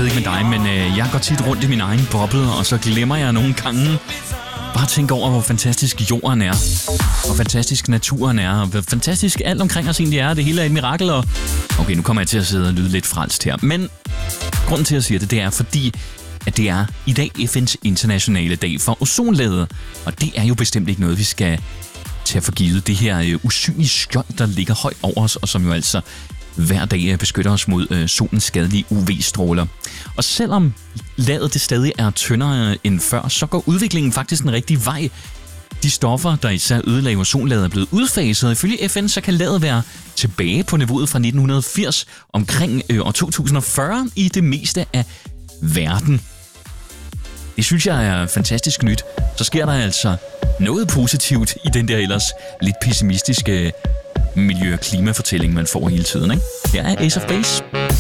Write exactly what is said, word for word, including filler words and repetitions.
ved ikke med dig, men øh, jeg går tit rundt i min egen boble, og så glemmer jeg nogle gange bare tænke over, hvor fantastisk jorden er, hvor fantastisk naturen er, og hvor fantastisk alt omkring os egentlig er. Det hele er et mirakel, og okay, nu kommer jeg til at sidde og lyde lidt frelst her. Men grunden til, at jeg siger det, det er fordi, at det er i dag F N's internationale dag for ozonlaget, og det er jo bestemt ikke noget, vi skal tage for givet. Det her øh, usynlige skjold, der ligger højt over os, og som jo altså hver dag beskytter os mod øh, solens skadelige U V-stråler. Og selvom laget det stadig er tyndere end før, så går udviklingen faktisk den rigtige vej. De stoffer, der især ødelagde ozonlaget, er blevet udfaset, og ifølge F N så kan laget være tilbage på niveauet fra nitten firs omkring øh, år to tusind og fyrre i det meste af verden. Det synes jeg er fantastisk nyt. Så sker der altså noget positivt i den der ellers lidt pessimistiske miljø- og klimafortælling, man får hele tiden, ikke? Her er Ace of Base.